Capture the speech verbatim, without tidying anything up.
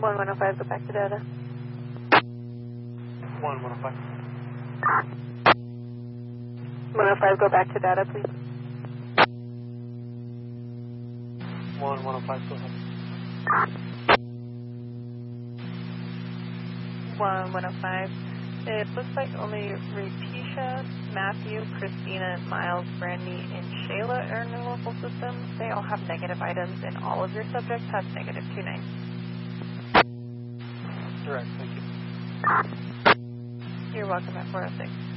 one one oh five, go back to data. one one oh five. one oh five, go back to data, please. one one oh five, go ahead. one one oh five. It looks like only Rapisha, Matthew, Christina, Miles, Brandy, and Shayla are in the local system. They all have negative items, and all of your subjects have negative two nine. Direct, thank you. You're welcome at four oh six.